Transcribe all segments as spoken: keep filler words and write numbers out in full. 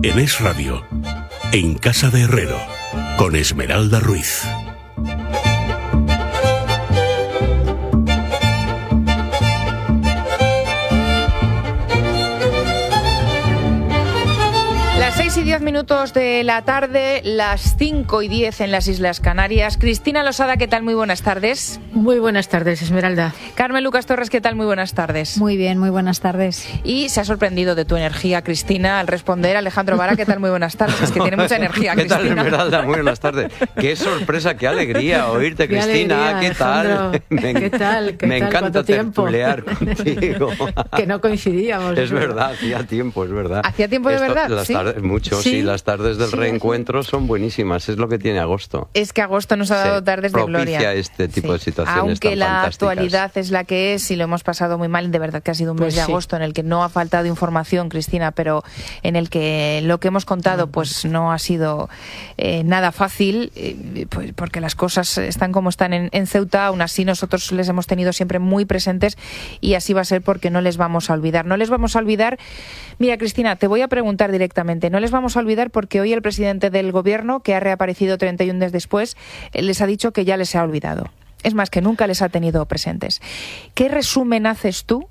en Es Radio, en Casa de Herrero, con Esmeralda Ruiz. seis y diez minutos de la tarde, las cinco y diez en las Islas Canarias. Cristina Losada, ¿qué tal? Muy buenas tardes. Muy buenas tardes, Esmeralda. Carmen Lucas Torres, ¿qué tal? Muy buenas tardes. Muy bien, muy buenas tardes. Y se ha sorprendido de tu energía, Cristina, al responder. Alejandro Vara, ¿qué tal? Muy buenas tardes. Es que tiene mucha energía, ¿Qué Cristina. tal, Esmeralda? Muy buenas tardes. Qué sorpresa, qué alegría oírte, qué Cristina. Alegría, ¿Qué tal? Me, ¿Qué tal? ¿Qué me tal? encanta tertulear contigo. Que no coincidíamos. Es verdad, hacía tiempo, es verdad. ¿Hacía tiempo de Esto, verdad? Las ¿Sí? tardes, mucho, sí. sí. Las tardes del sí, reencuentro sí. son buenísimas, es lo que tiene agosto. Es que agosto nos ha dado sí, tardes de gloria. Propicia este tipo sí. de situaciones Aunque tan la fantásticas. actualidad es la que es y lo hemos pasado muy mal, de verdad que ha sido un mes Pues de sí. agosto en el que no ha faltado información, Cristina, pero en el que lo que hemos contado pues no ha sido eh, nada fácil, eh, pues porque las cosas están como están en, en Ceuta. Aún así nosotros les hemos tenido siempre muy presentes y así va a ser porque no les vamos a olvidar. No les vamos a olvidar. Mira, Cristina, te voy a preguntar directamente. No les vamos a olvidar porque hoy el presidente del Gobierno, que ha reaparecido treinta y un días después, les ha dicho que ya les ha olvidado. Es más, que nunca les ha tenido presentes. ¿Qué resumen haces tú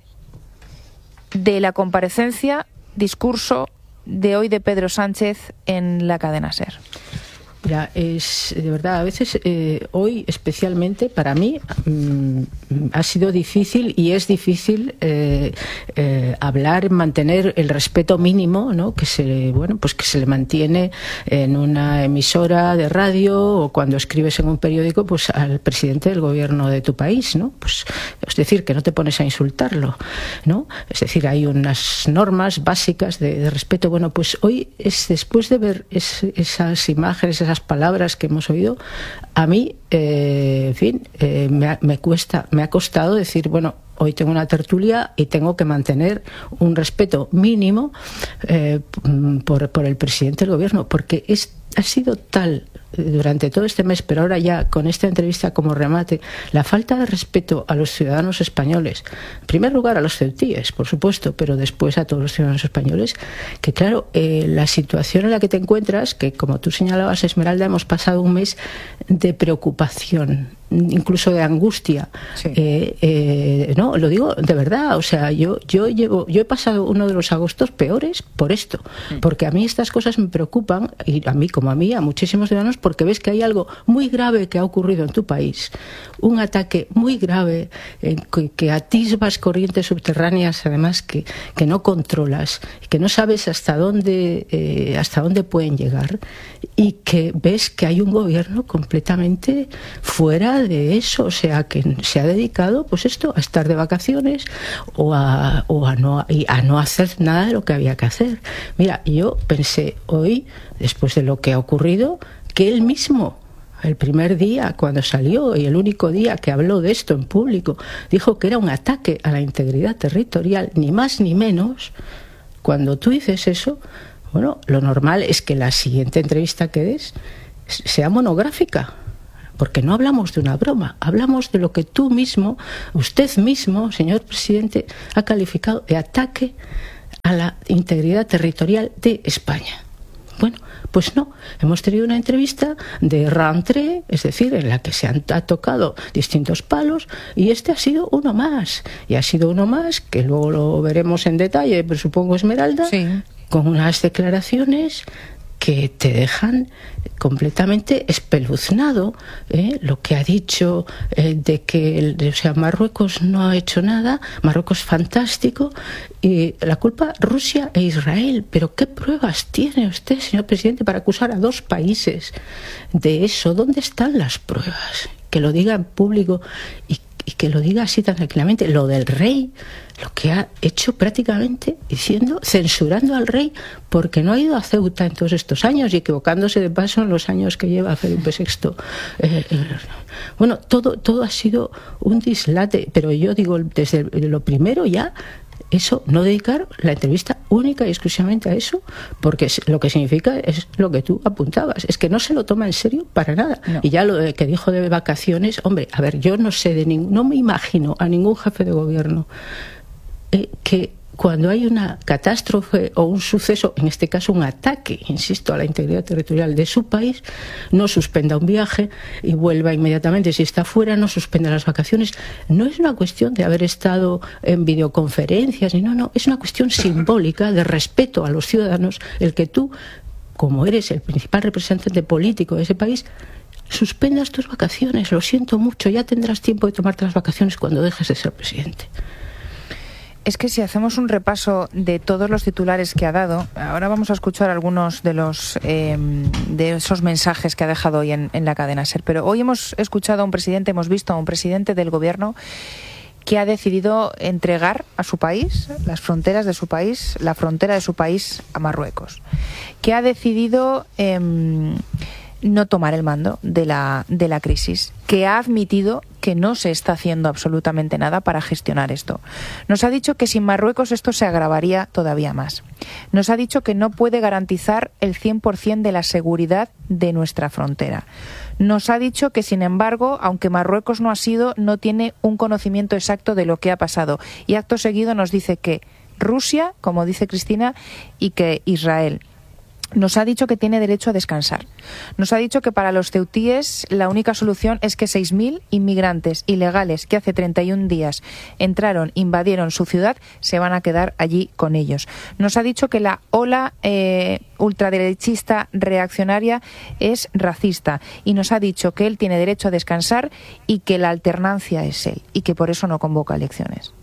de la comparecencia, discurso de hoy de Pedro Sánchez en la cadena SER? Mira, es de verdad, a veces eh, hoy especialmente para mí mmm, ha sido difícil y es difícil eh, eh, hablar, mantener el respeto mínimo, ¿no? Que se, bueno, pues que se le mantiene en una emisora de radio o cuando escribes en un periódico, pues al presidente del gobierno de tu país, ¿no? Pues es decir, que no te pones a insultarlo, ¿no? Es decir, hay unas normas básicas de, de respeto. Bueno, pues hoy es después de ver es, esas imágenes, esas palabras que hemos oído, a mí, eh, en fin, eh, me, ha, me cuesta, me ha costado decir, bueno, hoy tengo una tertulia y tengo que mantener un respeto mínimo eh, por, por el presidente del gobierno, porque es, ha sido tal durante todo este mes, pero ahora ya con esta entrevista como remate, la falta de respeto a los ciudadanos españoles, en primer lugar a los ceutíes, por supuesto, pero después a todos los ciudadanos españoles, que claro, eh, la situación en la que te encuentras, que como tú señalabas, Esmeralda, hemos pasado un mes de preocupación, incluso de angustia. Sí. Eh, eh, no, lo digo de verdad, o sea, yo, yo llevo, yo he pasado uno de los agostos peores por esto, porque a mí estas cosas me preocupan, y a mí como a mí, a muchísimos ciudadanos, porque ves que hay algo muy grave que ha ocurrido en tu país, un ataque muy grave eh, que, que atisbas corrientes subterráneas, además que, que no controlas, que no sabes hasta dónde eh, hasta dónde pueden llegar, y que ves que hay un gobierno completamente fuera de eso, o sea, que se ha dedicado, pues esto, a estar de vacaciones o a, o a no a no hacer nada de lo que había que hacer. Mira, yo pensé hoy, después de lo que ha ocurrido, que él mismo, el primer día cuando salió y el único día que habló de esto en público, dijo que era un ataque a la integridad territorial, ni más ni menos. Cuando tú dices eso, bueno, lo normal es que la siguiente entrevista que des sea monográfica, porque no hablamos de una broma, hablamos de lo que tú mismo, usted mismo, señor presidente, ha calificado de ataque a la integridad territorial de España. Bueno, pues no, hemos tenido una entrevista de rentrée, es decir, en la que se han ha tocado distintos palos, y este ha sido uno más, y ha sido uno más, que luego lo veremos en detalle, pero supongo, Esmeralda, sí, con unas declaraciones que te dejan completamente espeluznado, ¿eh? Lo que ha dicho eh, de que el, o sea, Marruecos no ha hecho nada, Marruecos fantástico, y la culpa Rusia e Israel. Pero ¿qué pruebas tiene usted, señor presidente, para acusar a dos países de eso? ¿Dónde están las pruebas? Que lo diga en público y y que lo diga así tan tranquilamente. Lo del rey, lo que ha hecho prácticamente diciendo, censurando al rey porque no ha ido a Ceuta en todos estos años y equivocándose de paso en los años que lleva Felipe sexto. Eh, eh, bueno, todo, todo ha sido un dislate, pero yo digo, desde lo primero ya, eso, no dedicar la entrevista única y exclusivamente a eso, porque lo que significa es lo que tú apuntabas, es que no se lo toma en serio para nada. No. Y ya lo que dijo de vacaciones, hombre, a ver, yo no sé de ningún, no me imagino a ningún jefe de gobierno eh, que cuando hay una catástrofe o un suceso, en este caso un ataque, insisto, a la integridad territorial de su país, no suspenda un viaje y vuelva inmediatamente. Si está fuera, no suspenda las vacaciones. No es una cuestión de haber estado en videoconferencias, ni no, no, es una cuestión simbólica de respeto a los ciudadanos, el que tú, como eres el principal representante político de ese país, suspendas tus vacaciones. Lo siento mucho, ya tendrás tiempo de tomarte las vacaciones cuando dejes de ser presidente. Es que si hacemos un repaso de todos los titulares que ha dado, ahora vamos a escuchar algunos de los eh, de esos mensajes que ha dejado hoy en, en la cadena SER. Pero hoy hemos escuchado a un presidente, hemos visto a un presidente del gobierno que ha decidido entregar a su país, las fronteras de su país, la frontera de su país a Marruecos, que ha decidido eh, no tomar el mando de la, de la crisis, que ha admitido que no se está haciendo absolutamente nada para gestionar esto. Nos ha dicho que sin Marruecos esto se agravaría todavía más. Nos ha dicho que no puede garantizar el cien por ciento de la seguridad de nuestra frontera. Nos ha dicho que, sin embargo, aunque Marruecos no ha sido, no tiene un conocimiento exacto de lo que ha pasado. Y acto seguido nos dice que Rusia, como dice Cristina, y que Israel. Nos ha dicho que tiene derecho a descansar. Nos ha dicho que para los ceutíes la única solución es que seis mil inmigrantes ilegales que hace treinta y un días entraron, invadieron su ciudad, se van a quedar allí con ellos. Nos ha dicho que la ola eh, ultraderechista reaccionaria es racista y nos ha dicho que él tiene derecho a descansar y que la alternancia es él y que por eso no convoca elecciones.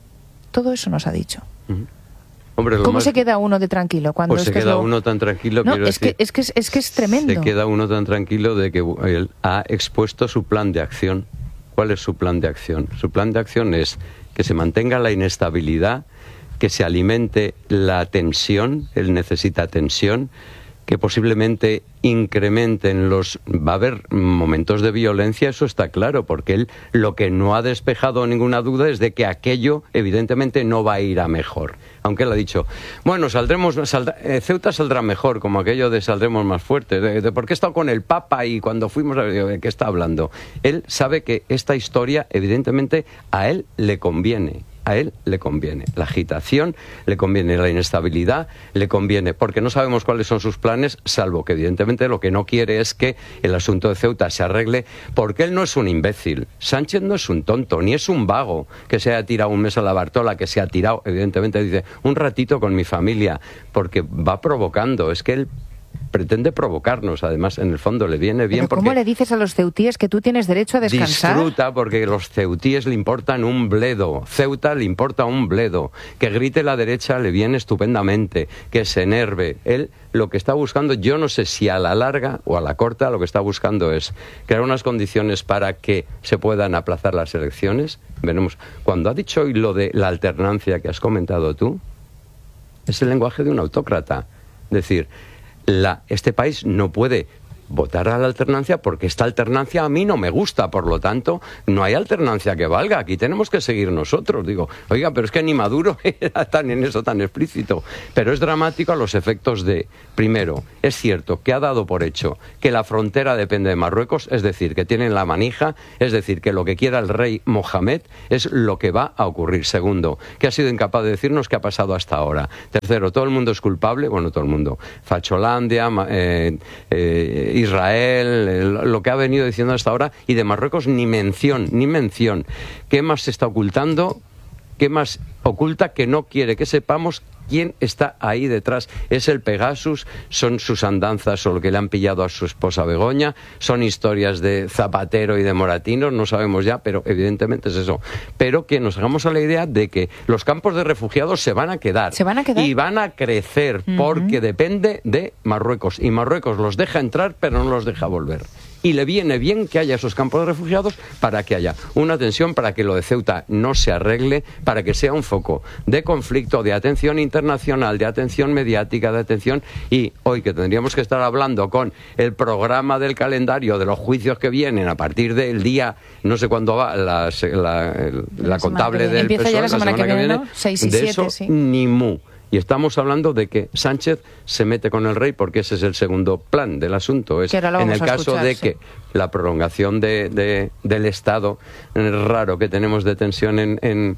Todo eso nos ha dicho. Uh-huh. Hombre, ¿Cómo más... se queda uno de tranquilo cuando pues se esto queda es lo... uno tan tranquilo? No, quiero es, decir, que, es, que es, es que es tremendo. Se queda uno tan tranquilo de que él ha expuesto su plan de acción. ¿Cuál es su plan de acción? Su plan de acción es que se mantenga la inestabilidad, que se alimente la tensión, él necesita tensión, que posiblemente incrementen los... Va a haber momentos de violencia, eso está claro, porque él lo que no ha despejado ninguna duda es de que aquello evidentemente no va a ir a mejor. Aunque él ha dicho, bueno, saldremos, saldrá, eh, Ceuta saldrá mejor, como aquello de saldremos más fuerte, de, de porque he estado con el Papa y cuando fuimos a... ¿De qué está hablando? Él sabe que esta historia evidentemente a él le conviene. A él le conviene. La agitación le conviene, la inestabilidad le conviene, porque no sabemos cuáles son sus planes, salvo que evidentemente lo que no quiere es que el asunto de Ceuta se arregle, porque él no es un imbécil. Sánchez no es un tonto, ni es un vago que se haya tirado un mes a la Bartola, que se ha tirado, evidentemente dice, un ratito con mi familia, porque va provocando. Es que él pretende provocarnos, además en el fondo le viene bien. ¿Pero cómo le dices a los ceutíes que tú tienes derecho a descansar? Disfruta, porque los ceutíes le importan un bledo, Ceuta le importa un bledo, que grite la derecha le viene estupendamente, que se enerve. Él lo que está buscando, yo no sé si a la larga o a la corta, lo que está buscando es crear unas condiciones para que se puedan aplazar las elecciones. Veremos. Cuando ha dicho hoy lo de la alternancia que has comentado tú, es el lenguaje de un autócrata. Es decir, La, este país no puede votar a la alternancia porque esta alternancia a mí no me gusta, por lo tanto no hay alternancia que valga, aquí tenemos que seguir nosotros. Digo, oiga, pero es que ni Maduro era tan en eso tan explícito, pero es dramático a los efectos de, primero, es cierto que ha dado por hecho que la frontera depende de Marruecos, es decir, que tienen la manija, es decir, que lo que quiera el rey Mohamed es lo que va a ocurrir. Segundo, que ha sido incapaz de decirnos qué ha pasado hasta ahora. Tercero, todo el mundo es culpable, bueno, todo el mundo, Facholandia, eh, eh, Israel, lo que ha venido diciendo hasta ahora, y de Marruecos ni mención, ni mención. ¿Qué más se está ocultando? ¿Qué más oculta que no quiere que sepamos quién está ahí detrás? ¿Es el Pegasus? ¿Son sus andanzas o lo que le han pillado a su esposa Begoña? ¿Son historias de Zapatero y de Moratinos? No sabemos ya, pero evidentemente es eso. Pero que nos hagamos a la idea de que los campos de refugiados se van a quedar. ¿Se van a quedar? Y van a crecer, uh-huh. porque depende de Marruecos. Y Marruecos los deja entrar, pero no los deja volver. Y le viene bien que haya esos campos de refugiados para que haya una tensión, para que lo de Ceuta no se arregle, para que sea un foco de conflicto, de atención internacional, de atención mediática, de atención. Y hoy que tendríamos que estar hablando con el programa del calendario de los juicios que vienen a partir del día, no sé cuándo va, la, la, la contable del P S O E, ya la semana, la semana que, que viene, ¿no? seis y de siete, eso sí. Ni mu. Y estamos hablando de que Sánchez se mete con el rey porque ese es el segundo plan del asunto. Es en el caso escuchar, de sí. que la prolongación de, de, del estado raro que tenemos de tensión en, en,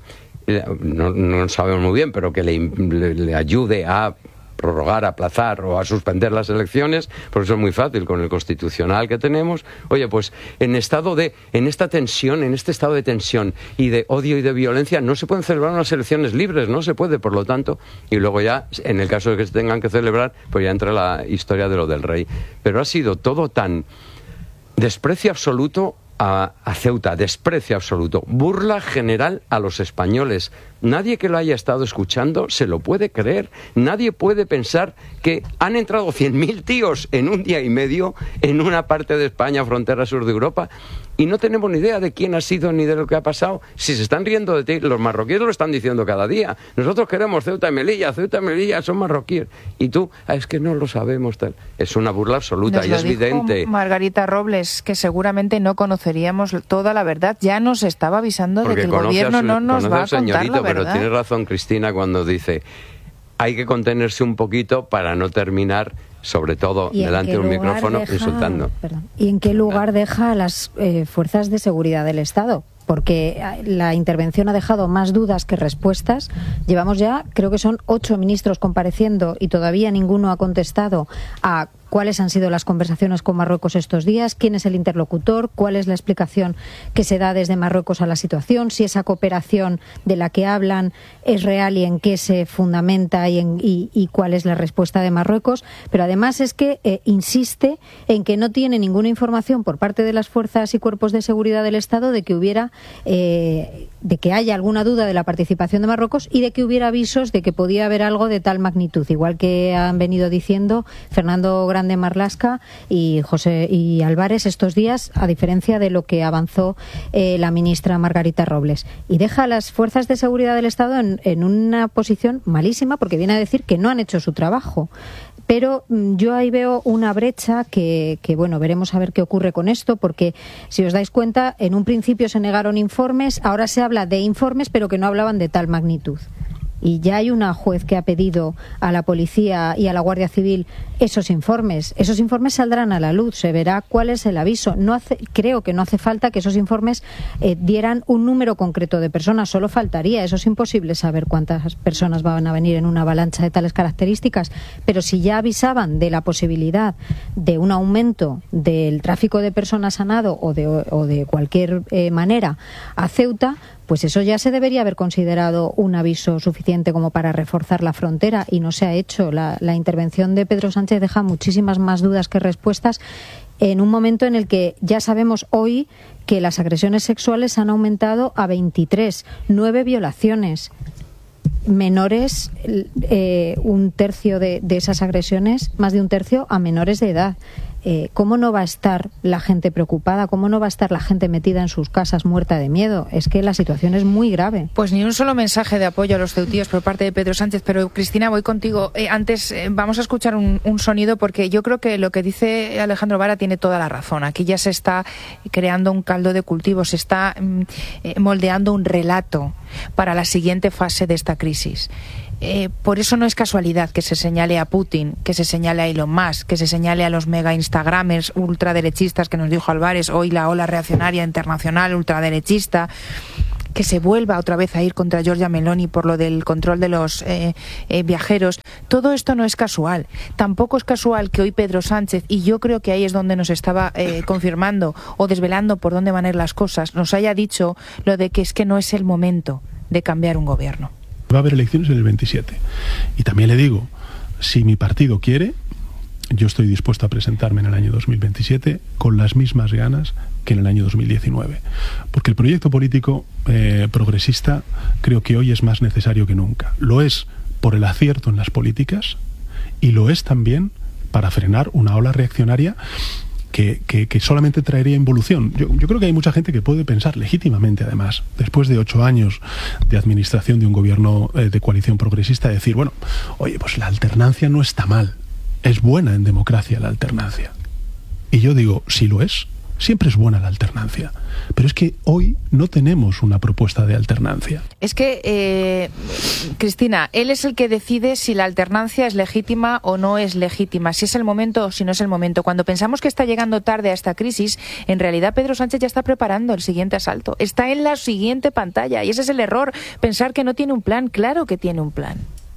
no, no sabemos muy bien, pero que le, le, le ayude a prorrogar, aplazar o a suspender las elecciones, porque eso es muy fácil con el constitucional que tenemos. Oye, pues en estado de, en esta tensión, en este estado de tensión y de odio y de violencia, no se pueden celebrar unas elecciones libres, no se puede, por lo tanto, y luego ya, en el caso de que se tengan que celebrar, pues ya entra la historia de lo del rey. Pero ha sido todo tan desprecio absoluto a, a Ceuta, desprecio absoluto, burla general a los españoles. Nadie que lo haya estado escuchando se lo puede creer. Nadie puede pensar que han entrado cien mil tíos en un día y medio en una parte de España, frontera sur de Europa, y no tenemos ni idea de quién ha sido ni de lo que ha pasado. Si se están riendo de ti, los marroquíes lo están diciendo cada día. Nosotros queremos Ceuta y Melilla, Ceuta y Melilla son marroquíes. Y tú, ah, es que no lo sabemos. Tal. Es una burla absoluta. Nos y lo es dijo evidente. Margarita Robles, que seguramente no conoceríamos toda la verdad. Ya nos estaba avisando Porque de que el gobierno su, no nos va a contar señorito, la verdad. Pero tiene razón Cristina cuando dice hay que contenerse un poquito para no terminar, sobre todo delante de un micrófono, deja, insultando. Perdón, ¿y en qué lugar deja a las eh, fuerzas de seguridad del Estado? Porque la intervención ha dejado más dudas que respuestas. Llevamos ya, creo que son ocho ministros compareciendo y todavía ninguno ha contestado a cuáles han sido las conversaciones con Marruecos estos días, quién es el interlocutor, cuál es la explicación que se da desde Marruecos a la situación, si esa cooperación de la que hablan es real y en qué se fundamenta y, en, y, y cuál es la respuesta de Marruecos. Pero además es que eh, insiste en que no tiene ninguna información por parte de las fuerzas y cuerpos de seguridad del Estado de que hubiera eh, de que haya alguna duda de la participación de Marruecos y de que hubiera avisos de que podía haber algo de tal magnitud, igual que han venido diciendo Fernando Grande Marlaska y José y Álvarez estos días, a diferencia de lo que avanzó eh, la ministra Margarita Robles. Y deja a las fuerzas de seguridad del Estado en, en una posición malísima, porque viene a decir que no han hecho su trabajo. Pero yo ahí veo una brecha que, que, bueno, veremos a ver qué ocurre con esto, porque si os dais cuenta, en un principio se negaron informes, ahora se habla de informes, pero que no hablaban de tal magnitud. Y ya hay una juez que ha pedido a la policía y a la Guardia Civil esos informes. Esos informes saldrán a la luz, se verá cuál es el aviso. No hace, creo que no hace falta que esos informes eh, dieran un número concreto de personas, solo faltaría. Eso es imposible saber cuántas personas van a venir en una avalancha de tales características. Pero si ya avisaban de la posibilidad de un aumento del tráfico de personas a nado o de, o de cualquier eh, manera a Ceuta, pues eso ya se debería haber considerado un aviso suficiente como para reforzar la frontera, y no se ha hecho. La, la intervención de Pedro Sánchez deja muchísimas más dudas que respuestas en un momento en el que ya sabemos hoy que las agresiones sexuales han aumentado a veintitrés, nueve violaciones. Menores, eh, un tercio de, de esas agresiones, más de un tercio a menores de edad. Eh, ¿Cómo no va a estar la gente preocupada? ¿Cómo no va a estar la gente metida en sus casas muerta de miedo? Es que la situación es muy grave. Pues ni un solo mensaje de apoyo a los ceutíes por parte de Pedro Sánchez. Pero Cristina, voy contigo. Eh, antes eh, vamos a escuchar un, un sonido, porque yo creo que lo que dice Alejandro Vara tiene toda la razón. Aquí ya se está creando un caldo de cultivo, se está mm, eh, moldeando un relato para la siguiente fase de esta crisis. Eh, por eso no es casualidad que se señale a Putin, que se señale a Elon Musk, que se señale a los mega instagramers ultraderechistas que nos dijo Álvarez, hoy la ola reaccionaria internacional ultraderechista, que se vuelva otra vez a ir contra Giorgia Meloni por lo del control de los eh, eh, viajeros. Todo esto no es casual. Tampoco es casual que hoy Pedro Sánchez, y yo creo que ahí es donde nos estaba eh, confirmando o desvelando por dónde van a ir las cosas, nos haya dicho lo de que es que no es el momento de cambiar un gobierno. Va a haber elecciones en el veintisiete. Y también le digo, si mi partido quiere, yo estoy dispuesto a presentarme en el año dos mil veintisiete con las mismas ganas que en el año dos mil diecinueve. Porque el proyecto político eh, progresista creo que hoy es más necesario que nunca. Lo es por el acierto en las políticas y lo es también para frenar una ola reaccionaria Que, que, que solamente traería involución. Yo, yo creo que hay mucha gente que puede pensar legítimamente, además, después de ocho años de administración de un gobierno eh, de coalición progresista, decir, bueno, oye, pues la alternancia no está mal, es buena en democracia la alternancia. Y yo digo, si lo es, Siempre es buena la alternancia. Pero es que hoy no tenemos una propuesta de alternancia. Es que, eh, Cristina, él es el que decide si la alternancia es legítima o no es legítima, si es el momento o si no es el momento. Cuando pensamos que está llegando tarde a esta crisis, en realidad Pedro Sánchez ya está preparando el siguiente asalto. Está en la siguiente pantalla y ese es el error, pensar que no tiene un plan. Claro que tiene un plan.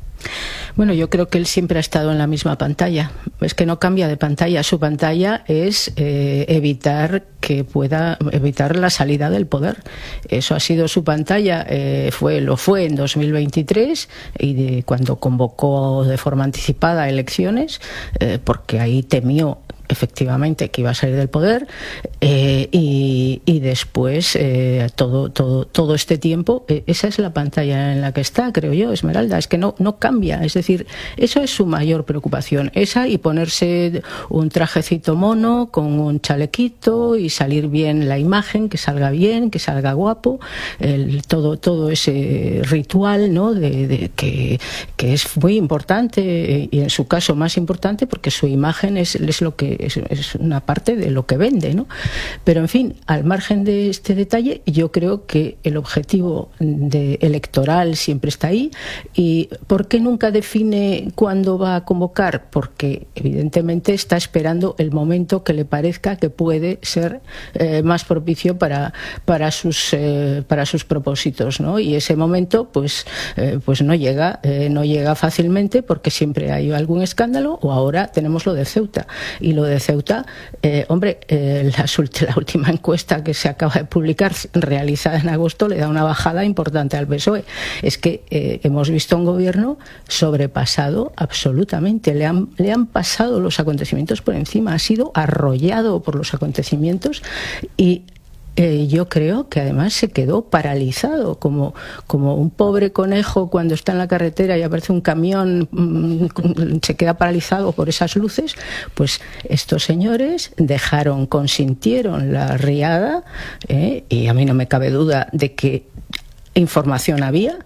Bueno, yo creo que él siempre ha estado en la misma pantalla. Es que no cambia de pantalla. Su pantalla es eh, evitar que pueda evitar la salida del poder. Eso ha sido su pantalla. Eh, fue lo fue en dos mil veintitrés y de, cuando convocó de forma anticipada elecciones, eh, porque ahí temió efectivamente que iba a salir del poder, eh, y, y después eh, todo todo todo este tiempo eh, esa es la pantalla en la que está, creo yo, Esmeralda. Es que no no cambia, es decir, eso es su mayor preocupación, esa y ponerse un trajecito mono con un chalequito y salir bien la imagen, que salga bien, que salga guapo, el, todo todo ese ritual, ¿no? de, de que, que es muy importante y en su caso más importante porque su imagen es, es lo que Es, es una parte de lo que vende, ¿no? Pero en fin, al margen de este detalle, yo creo que el objetivo de electoral siempre está ahí. ¿Y por qué nunca define cuándo va a convocar? Porque evidentemente está esperando el momento que le parezca que puede ser eh, más propicio para para sus eh, para sus propósitos, ¿no? Y ese momento pues eh, pues no llega eh, no llega fácilmente porque siempre hay algún escándalo, o ahora tenemos lo de Ceuta. Y lo de Ceuta, eh, hombre, eh, la, la última encuesta que se acaba de publicar, realizada en agosto, le da una bajada importante al P S O E. Es que eh, hemos visto un gobierno sobrepasado absolutamente. Le han, le han pasado los acontecimientos por encima, ha sido arrollado por los acontecimientos y Eh, yo creo que además se quedó paralizado, como, como un pobre conejo cuando está en la carretera y aparece un camión, mmm, se queda paralizado por esas luces. Pues estos señores dejaron, consintieron la riada, eh, y a mí no me cabe duda de que información había.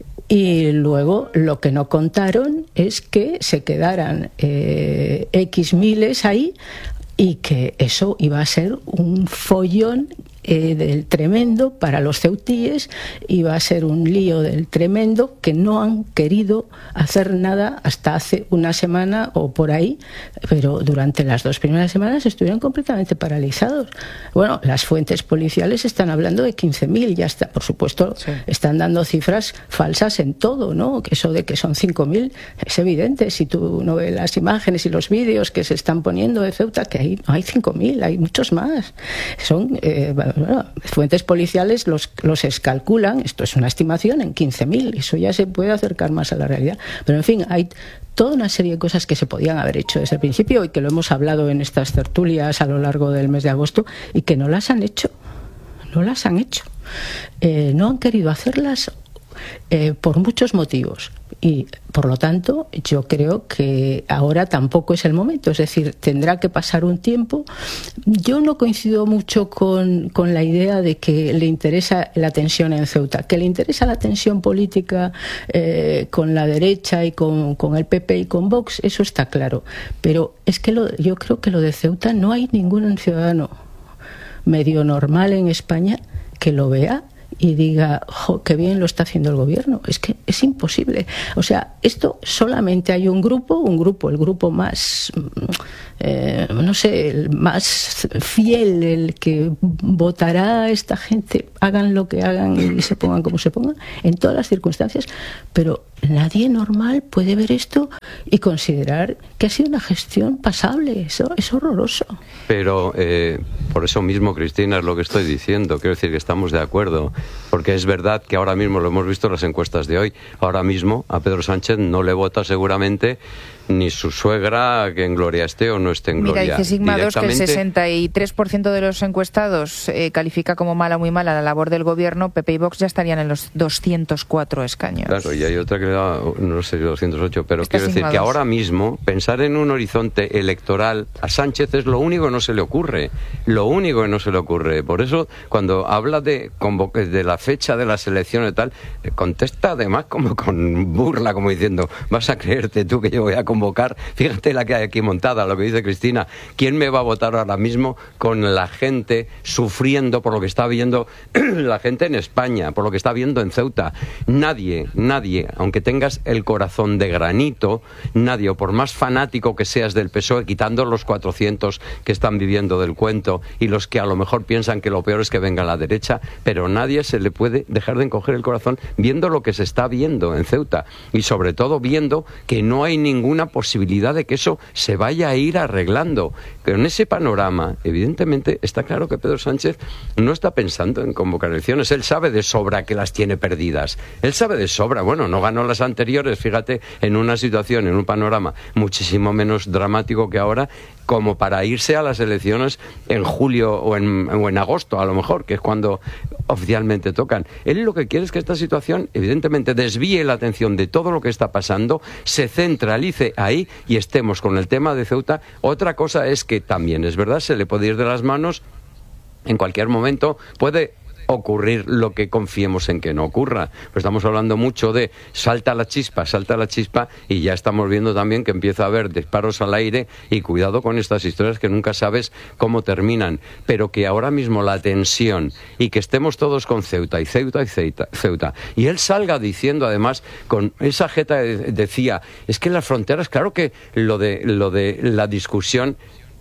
Y luego lo que no contaron es que se quedaran eh, X miles ahí y que eso iba a ser un follón eh, del tremendo para los ceutíes, iba a ser un lío del tremendo, que no han querido hacer nada hasta hace una semana o por ahí, pero durante las dos primeras semanas estuvieron completamente paralizados. Bueno, las fuentes policiales están hablando de quince mil, ya está, por supuesto, sí. Están dando cifras falsas en todo, ¿no? Eso de que son cinco mil es evidente, si tú no ves las imágenes y los vídeos que se están poniendo de Ceuta, que hay, no hay cinco mil, hay muchos más. Son eh, bueno, fuentes policiales los, los escalculan, esto es una estimación, en quince mil, eso ya se puede acercar más a la realidad. Pero en fin, hay toda una serie de cosas que se podían haber hecho desde el principio y que lo hemos hablado en estas tertulias a lo largo del mes de agosto y que no las han hecho, no las han hecho. Eh, no han querido hacerlas eh, por muchos motivos. Y, por lo tanto, yo creo que ahora tampoco es el momento. Es decir, tendrá que pasar un tiempo. Yo no coincido mucho con, con la idea de que le interesa la tensión en Ceuta. Que le interesa la tensión política eh, con la derecha y con, con el P P y con Vox, eso está claro. Pero es que lo, yo creo que lo de Ceuta no hay ningún ciudadano medio normal en España que lo vea y diga, jo, qué bien lo está haciendo el gobierno. Es que es imposible. O sea, esto solamente hay un grupo, un grupo, el grupo más, eh, no sé, el más fiel, el que votará a esta gente, hagan lo que hagan y se pongan como se pongan, en todas las circunstancias. Pero nadie normal puede ver esto y considerar que ha sido una gestión pasable. Eso es horroroso. Pero eh, por eso mismo, Cristina, es lo que estoy diciendo. Quiero decir que estamos de acuerdo. Porque es verdad que ahora mismo, lo hemos visto en las encuestas de hoy, ahora mismo a Pedro Sánchez no le vota seguramente ni su suegra, que en gloria esté o no esté en gloria. Mira, dice Sigma dos que el sesenta y tres por ciento de los encuestados eh, califica como mala o muy mala la labor del gobierno. P P y Vox ya estarían en los doscientos cuatro escaños. Claro, y hay otra que le da, no sé, doscientos ocho, pero Está quiero decir que ahora mismo pensar en un horizonte electoral a Sánchez es lo único que no se le ocurre. Lo único que no se le ocurre. Por eso, cuando habla de, de la fecha de las elecciones y tal, contesta además como con burla, como diciendo, vas a creerte tú que yo voy a convocar convocar, fíjate la que hay aquí montada, lo que dice Cristina, ¿quién me va a votar ahora mismo con la gente sufriendo por lo que está viendo la gente en España, por lo que está viendo en Ceuta? Nadie, nadie, aunque tengas el corazón de granito, nadie, o por más fanático que seas del P S O E, quitando los cuatrocientos que están viviendo del cuento y los que a lo mejor piensan que lo peor es que venga la derecha, pero nadie se le puede dejar de encoger el corazón viendo lo que se está viendo en Ceuta y sobre todo viendo que no hay ninguna posibilidad de que eso se vaya a ir arreglando. Pero en ese panorama, evidentemente, está claro que Pedro Sánchez no está pensando en convocar elecciones. Él sabe de sobra que las tiene perdidas. Él sabe de sobra. Bueno, no ganó las anteriores, fíjate, en una situación, en un panorama muchísimo menos dramático que ahora, como para irse a las elecciones en julio o en, o en agosto, a lo mejor, que es cuando oficialmente tocan. Él lo que quiere es que esta situación, evidentemente, desvíe la atención de todo lo que está pasando, se centralice ahí y estemos con el tema de Ceuta. Otra cosa es que también, es verdad, se le puede ir de las manos en cualquier momento, puede ocurrir lo que confiemos en que no ocurra. Pero estamos hablando mucho de salta la chispa, salta la chispa, y ya estamos viendo también que empieza a haber disparos al aire, y cuidado con estas historias que nunca sabes cómo terminan, pero que ahora mismo la tensión y que estemos todos con Ceuta y Ceuta y Ceuta, Ceuta y él salga diciendo además con esa jeta, decía, es que las fronteras, claro que lo de, lo de la discusión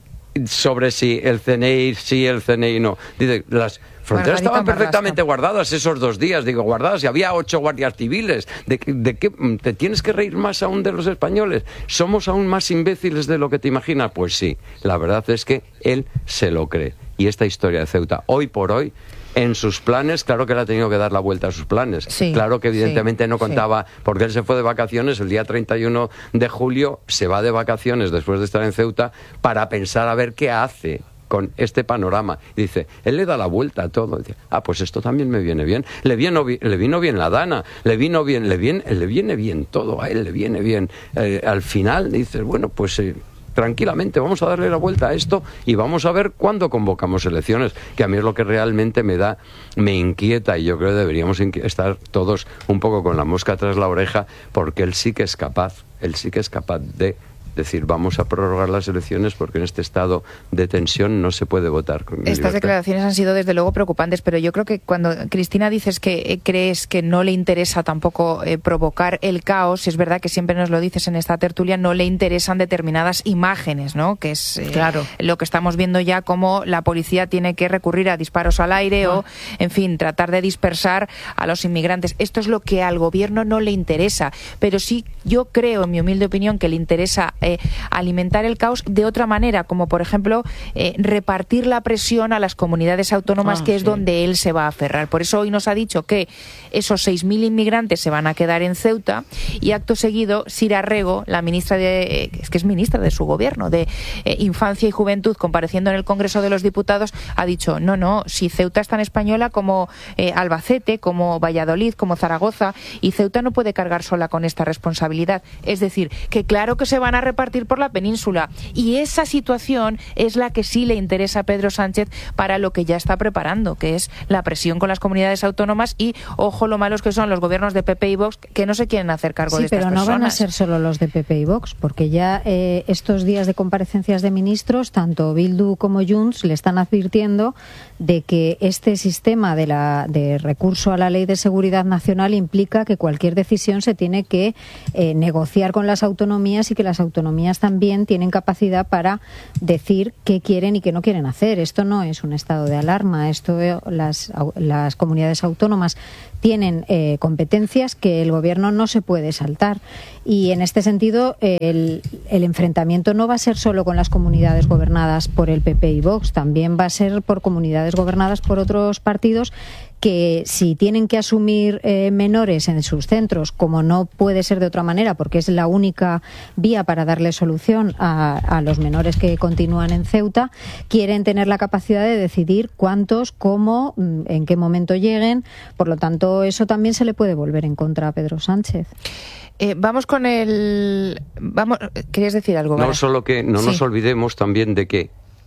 sobre si el C N I sí, el C N I no, dice, las fronteras estaban perfectamente guardadas esos dos días, digo, guardadas, y había ocho guardias civiles. ¿De, de qué te tienes que reír más aún de los españoles? ¿Somos aún más imbéciles de lo que te imaginas? Pues sí, la verdad es que él se lo cree. Y esta historia de Ceuta, hoy por hoy, en sus planes, claro que le ha tenido que dar la vuelta a sus planes. Sí, claro que evidentemente sí, no contaba, sí. Porque él se fue de vacaciones el día treinta y uno de julio, se va de vacaciones después de estar en Ceuta para pensar a ver qué hace con este panorama. Y dice, él le da la vuelta a todo. Dice, ah, pues esto también me viene bien. Le vino, le vino bien la Dana, le vino bien, le viene, le viene bien todo, a él le viene bien. Eh, al final dices, bueno, pues eh, tranquilamente vamos a darle la vuelta a esto y vamos a ver cuándo convocamos elecciones, que a mí es lo que realmente me da, me inquieta, y yo creo que deberíamos estar todos un poco con la mosca tras la oreja, porque él sí que es capaz, él sí que es capaz de decir, vamos a prorrogar las elecciones porque en este estado de tensión no se puede votar con Estas libertad. Declaraciones han sido desde luego preocupantes, pero yo creo que cuando, Cristina, dices que eh, crees que no le interesa tampoco eh, provocar el caos, es verdad que siempre nos lo dices en esta tertulia, no le interesan determinadas imágenes, ¿no? Que es eh, claro. lo que estamos viendo ya, como la policía tiene que recurrir a disparos al aire ah. o, en fin, tratar de dispersar a los inmigrantes. Esto es lo que al gobierno no le interesa, pero sí yo creo, en mi humilde opinión, que le interesa eh, alimentar el caos de otra manera, como por ejemplo eh, repartir la presión a las comunidades autónomas, ah, que es sí. donde él se va a aferrar. Por eso hoy nos ha dicho que esos seis mil inmigrantes se van a quedar en Ceuta, y acto seguido Sira Rego, la ministra de, eh, es que es ministra de su gobierno, de eh, Infancia y Juventud, compareciendo en el Congreso de los Diputados, ha dicho, no, no, si Ceuta es tan española como eh, Albacete, como Valladolid, como Zaragoza, y Ceuta no puede cargar sola con esta responsabilidad. Es decir, que claro que se van a repartir por la península, y esa situación es la que sí le interesa a Pedro Sánchez para lo que ya está preparando, que es la presión con las comunidades autónomas, y ojo lo malos que son los gobiernos de P P y Vox, que no se quieren hacer cargo sí, de estas personas. Sí, pero no van a ser solo los de P P y Vox, porque ya eh, estos días de comparecencias de ministros, tanto Bildu como Junts le están advirtiendo de que este sistema de, la, de recurso a la Ley de Seguridad Nacional implica que cualquier decisión se tiene que eh, negociar con las autonomías, y que las autonomías también tienen capacidad para decir qué quieren y qué no quieren hacer. Esto no es un estado de alarma, esto las, las comunidades autónomas tienen eh, competencias que el gobierno no se puede saltar, y en este sentido el, el enfrentamiento no va a ser solo con las comunidades gobernadas por el P P y Vox, también va a ser por comunidades gobernadas por otros partidos, que si tienen que asumir eh, menores en sus centros, como no puede ser de otra manera, porque es la única vía para darle solución a, a los menores que continúan en Ceuta, quieren tener la capacidad de decidir cuántos, cómo, en qué momento lleguen. Por lo tanto, eso también se le puede volver en contra a Pedro Sánchez. Eh, vamos con el... vamos. ¿Querías decir algo? No, Vara? solo que no sí. nos olvidemos también de que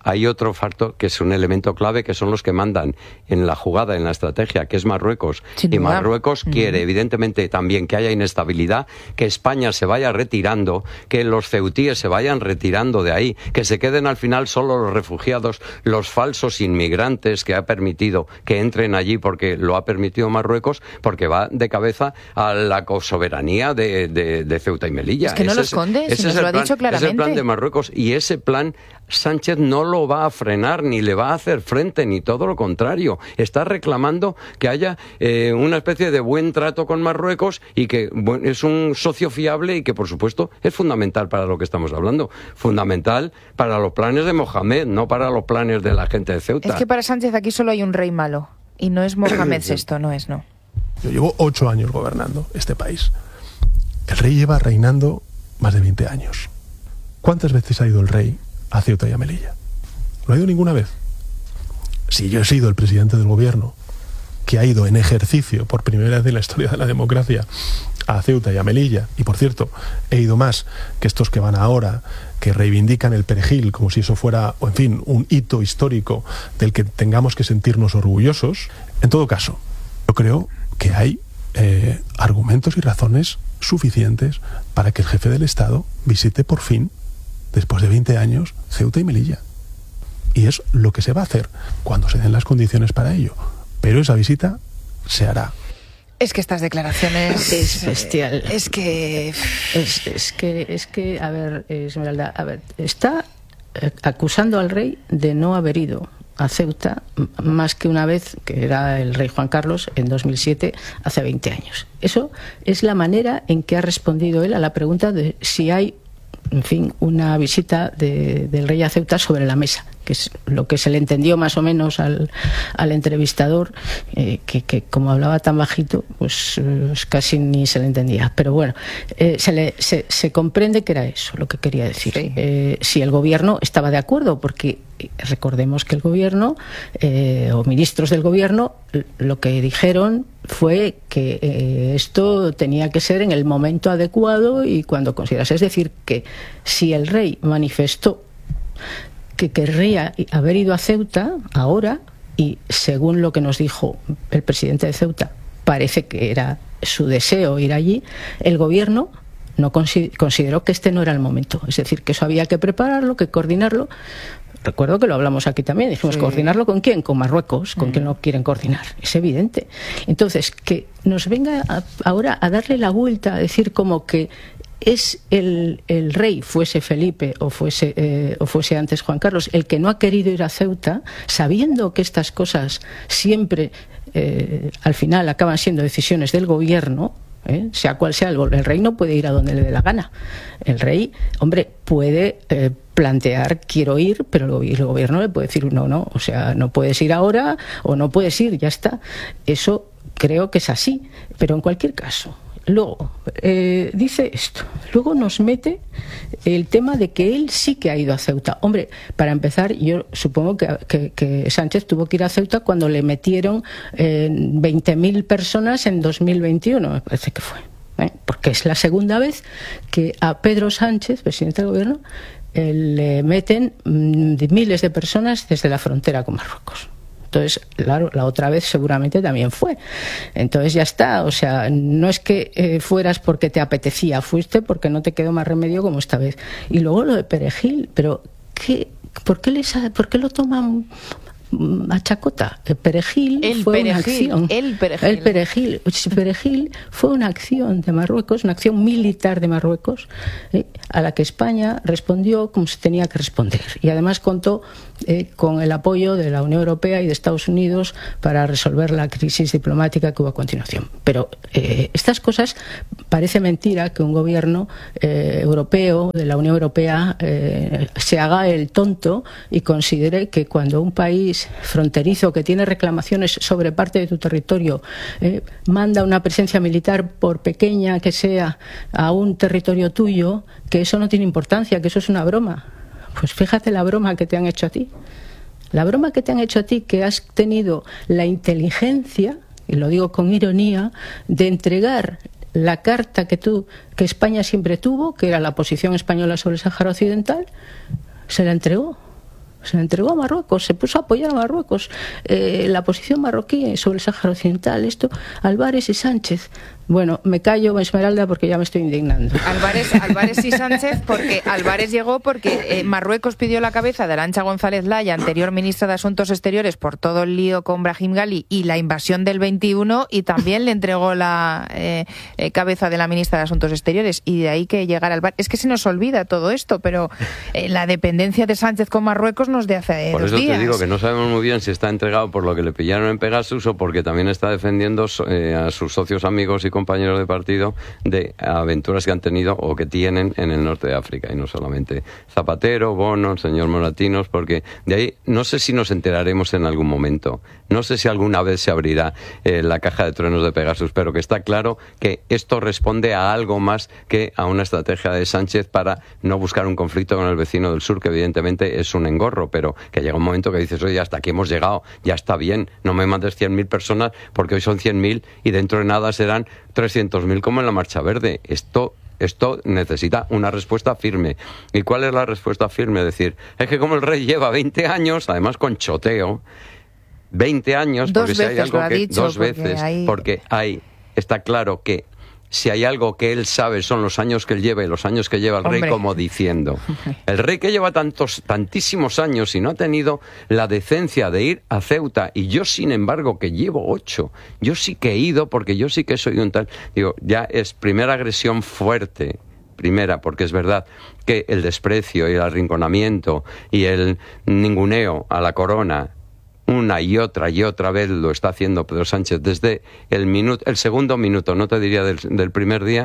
hay otro factor que es un elemento clave, que son los que mandan en la jugada, en la estrategia, que es Marruecos. Sin y duda. Marruecos Mm. quiere, evidentemente, también que haya inestabilidad, que España se vaya retirando, que los ceutíes se vayan retirando de ahí, que se queden al final solo los refugiados, los falsos inmigrantes que ha permitido que entren allí porque lo ha permitido Marruecos, porque va de cabeza a la soberanía de, de, de Ceuta y Melilla. Es que no Ese lo es- esconde, ese si es nos el lo ha plan- dicho Es el plan claramente. de Marruecos, y ese plan Sánchez no lo va a frenar ni le va a hacer frente, ni todo lo contrario. Está reclamando que haya eh, una especie de buen trato con Marruecos y que bueno, es un socio fiable y que, por supuesto, es fundamental para lo que estamos hablando. Fundamental para los planes de Mohamed, no para los planes de la gente de Ceuta. Es que para Sánchez aquí solo hay un rey malo. Y no es Mohamed sexto, no es, no. Yo llevo ocho años gobernando este país. El rey lleva reinando más de veinte años. ¿Cuántas veces ha ido el rey a Ceuta y a Melilla? ¿No ha ido ninguna vez? Si yo he sido el presidente del gobierno que ha ido en ejercicio por primera vez en la historia de la democracia a Ceuta y a Melilla, y por cierto, he ido más que estos que van ahora, que reivindican el perejil como si eso fuera, o en fin, un hito histórico del que tengamos que sentirnos orgullosos. En todo caso, yo creo que hay eh, argumentos y razones suficientes para que el jefe del Estado visite por fin, después de veinte años, Ceuta y Melilla. Y es lo que se va a hacer cuando se den las condiciones para ello. Pero esa visita se hará. Es que estas declaraciones... Es bestial. Es que... Es, es que, es que, a ver, Esmeralda, a ver, está eh, acusando al rey de no haber ido a Ceuta m- más que una vez, que era el rey Juan Carlos, en dos mil siete, hace veinte años. Eso es la manera en que ha respondido él a la pregunta de si hay, en fin, una visita de, del rey a Ceuta sobre la mesa, que es lo que se le entendió más o menos al, al entrevistador, eh, que, que como hablaba tan bajito, pues, eh, pues casi ni se le entendía. Pero bueno, eh, se, le, se, se comprende que era eso lo que quería decir. Sí. Eh, si el gobierno estaba de acuerdo, porque recordemos que el gobierno eh, o ministros del gobierno lo que dijeron fue que eh, esto tenía que ser en el momento adecuado y cuando considerase. Es decir, que si el rey manifestó que querría haber ido a Ceuta ahora, y según lo que nos dijo el presidente de Ceuta, parece que era su deseo ir allí, el gobierno no consi- consideró que este no era el momento. Es decir, que eso había que prepararlo, que coordinarlo. Recuerdo que lo hablamos aquí también, dijimos, Sí. ¿coordinarlo con quién? Con Marruecos, con Mm. quien lo quieren coordinar, es evidente. Entonces, que nos venga a- ahora a darle la vuelta, a decir como que es el, el rey, fuese Felipe o fuese, eh, o fuese antes Juan Carlos, el que no ha querido ir a Ceuta, sabiendo que estas cosas siempre, eh, al final, acaban siendo decisiones del gobierno. ¿Eh? Sea cual sea, el, el rey no puede ir a donde le dé la gana. El rey, hombre, puede eh, plantear quiero ir, pero el, gobi- el gobierno le puede decir no, no, o sea, no puedes ir ahora o no puedes ir, ya está. Eso creo que es así, pero en cualquier caso. Luego, eh, dice esto, luego nos mete el tema de que él sí que ha ido a Ceuta. Hombre, para empezar, yo supongo que, que, que Sánchez tuvo que ir a Ceuta cuando le metieron eh, veinte mil personas en dos mil veintiuno, me parece que fue. ¿eh? Porque es la segunda vez que a Pedro Sánchez, presidente del gobierno, eh, le meten mm, miles de personas desde la frontera con Marruecos. Entonces, claro, la otra vez seguramente también fue. Entonces ya está, o sea, no es que eh, fueras porque te apetecía, fuiste porque no te quedó más remedio como esta vez. Y luego lo de Perejil, pero ¿qué, por, qué les ha- ¿por qué lo toman a chacota? El Perejil El fue una perejil, acción. el perejil. El Perejil. El Perejil fue una acción de Marruecos, una acción militar de Marruecos, eh, a la que España respondió como se tenía que responder. Y además contó eh, con el apoyo de la Unión Europea y de Estados Unidos para resolver la crisis diplomática que hubo a continuación. Pero eh, estas cosas, parece mentira que un gobierno eh, europeo, de la Unión Europea, eh, se haga el tonto y considere que cuando un país fronterizo que tiene reclamaciones sobre parte de tu territorio eh, manda una presencia militar, por pequeña que sea, a un territorio tuyo, que eso no tiene importancia, que eso es una broma. Pues fíjate la broma que te han hecho a ti. La broma que te han hecho a ti, que has tenido la inteligencia, y lo digo con ironía, de entregar la carta que tú, que España siempre tuvo, que era la posición española sobre el Sáhara Occidental, se la entregó. Se la entregó a Marruecos, se puso a apoyar a Marruecos. Eh, la posición marroquí sobre el Sáhara Occidental, esto, Álvarez y Sánchez. Bueno, me callo, Esmeralda, porque ya me estoy indignando. Álvarez, Álvarez y Sánchez, porque Álvarez llegó porque eh, Marruecos pidió la cabeza de Arantxa González Laya, anterior ministra de Asuntos Exteriores, por todo el lío con Brahim Ghali y la invasión del veintiuno, y también le entregó la eh, eh, cabeza de la ministra de Asuntos Exteriores, y de ahí que llegara Álvarez. Es que se nos olvida todo esto, pero eh, la dependencia de Sánchez con Marruecos nos de hace por dos eso días. Te digo que no sabemos muy bien si está entregado por lo que le pillaron en Pegasus o porque también está defendiendo eh, a sus socios, amigos y compañeros de partido de aventuras que han tenido o que tienen en el norte de África, y no solamente Zapatero, Bono, el señor Moratinos, porque de ahí no sé si nos enteraremos en algún momento, no sé si alguna vez se abrirá eh, la caja de truenos de Pegasus, pero que está claro que esto responde a algo más que a una estrategia de Sánchez para no buscar un conflicto con el vecino del sur, que evidentemente es un engorro, pero que llega un momento que dices, oye, hasta aquí hemos llegado, ya está bien, no me mandes cien mil personas porque hoy son cien mil y dentro de nada serán trescientos mil como en la Marcha Verde. Esto Esto necesita una respuesta firme. ¿Y cuál es la respuesta firme? Es decir, es que como el rey lleva veinte años, además con choteo, veinte años, dos porque si hay veces algo lo ha que dicho, dos porque veces, hay... porque hay, está claro que si hay algo que él sabe son los años que él lleva y los años que lleva el Hombre. rey, como diciendo, el rey que lleva tantos, tantísimos años y no ha tenido la decencia de ir a Ceuta, y yo sin embargo que llevo ocho, yo sí que he ido porque yo sí que soy un tal, digo, ya es primera agresión fuerte. Primera, porque es verdad que el desprecio y el arrinconamiento y el ninguneo a la corona una y otra y otra vez lo está haciendo Pedro Sánchez desde el minuto, el segundo minuto, no te diría del, del primer día.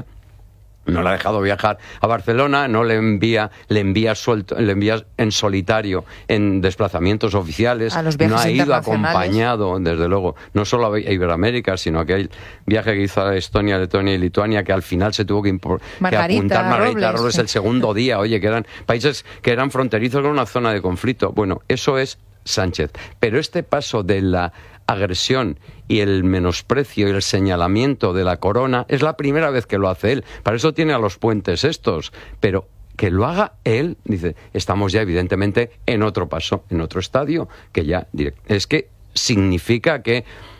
No le ha dejado viajar a Barcelona, no le envía, le envía suelto, le envía en solitario en desplazamientos oficiales, a los viajes no ha ido internacionales. Acompañado, desde luego, no solo a Iberoamérica, sino aquel viaje que hizo a Estonia, Letonia y Lituania, que al final se tuvo que, impor, Margarita, que apuntar Margarita Robles, Robles sí. el segundo día, oye, que eran países que eran fronterizos con una zona de conflicto. Bueno, eso es Sánchez. Pero este paso de la agresión y el menosprecio y el señalamiento de la corona es la primera vez que lo hace él. Para eso tiene a los puentes estos. Pero que lo haga él, dice, estamos ya evidentemente en otro paso, en otro estadio, que ya es que significa que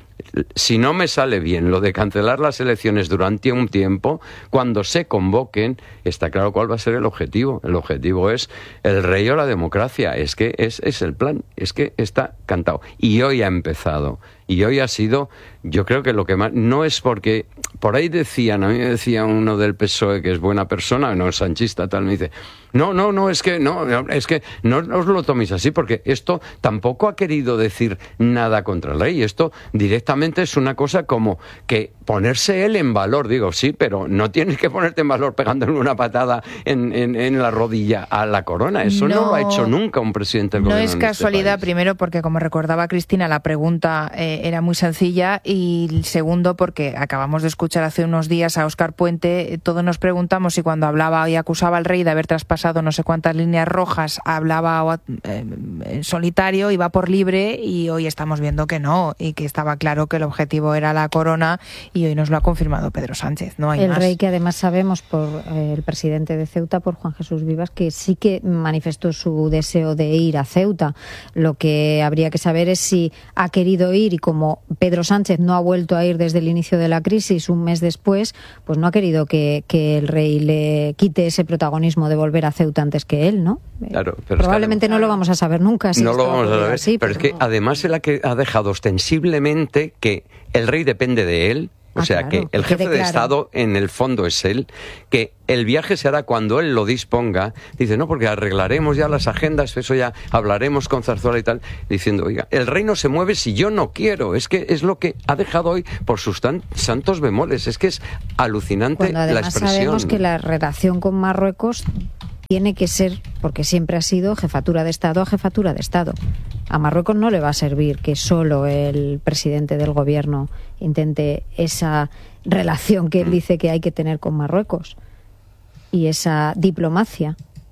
si no me sale bien lo de cancelar las elecciones durante un tiempo, cuando se convoquen, está claro cuál va a ser el objetivo. El objetivo es el rey o la democracia. Es que es, es el plan, es que está cantado. Y hoy ha empezado. Y hoy ha sido, yo creo que lo que más, no es porque, por ahí decían, a mí me decía uno del P S O E que es buena persona, no es sanchista, tal, me dice, no, no, no, es que no, es que no os lo toméis así, porque esto tampoco ha querido decir nada contra el rey, esto directamente es una cosa como que ponerse él en valor, digo, sí, pero no tienes que ponerte en valor pegándole una patada en, en, en la rodilla a la corona, eso no, no lo ha hecho nunca un presidente del no gobierno. No es en casualidad, este primero porque, como recordaba Cristina, la pregunta eh, era muy sencilla, y segundo porque acabamos de escuchar hace unos días a Óscar Puente. Todos nos preguntamos si cuando hablaba y acusaba al rey de haber traspasado no sé cuántas líneas rojas hablaba eh, en solitario, iba por libre, y hoy estamos viendo que no, y que estaba claro que el objetivo era la corona, y hoy nos lo ha confirmado Pedro Sánchez. No hay el más. rey, que además sabemos por eh, el presidente de Ceuta, por Juan Jesús Vivas, que sí que manifestó su deseo de ir a Ceuta. Lo que habría que saber es si ha querido ir, y como Pedro Sánchez no ha vuelto a ir desde el inicio de la crisis, un mes después, pues no ha querido que, que el rey le quite ese protagonismo de volver a Ceuta antes que él, ¿no? Claro, pero probablemente es que no lo vamos a saber nunca. Si no lo vamos a saber, así, pero, pero es que además él ha, que, ha dejado ostensiblemente que el rey depende de él. O ah, sea, claro, que el que jefe de claro. Estado en el fondo es él, que el viaje se hará cuando él lo disponga. Dice, no, porque arreglaremos ya las agendas, eso ya hablaremos con Zarzuela y tal, diciendo, oiga, el rey no se mueve si yo no quiero. Es que es lo que ha dejado hoy por sus tan, santos bemoles. Es que es alucinante Cuando además la expresión. sabemos que la relación con Marruecos tiene que ser, porque siempre ha sido jefatura de Estado a jefatura de Estado. A Marruecos no le va a servir que solo el presidente del gobierno intente esa relación que él dice que hay que tener con Marruecos y esa diplomacia.